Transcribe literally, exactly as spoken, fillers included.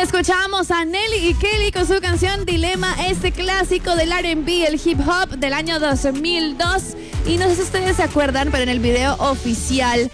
escuchamos a Nelly y Kelly con su canción Dilema, este clásico del R and B, el hip hop del año dos mil dos. Y no sé si ustedes se acuerdan, pero en el video oficial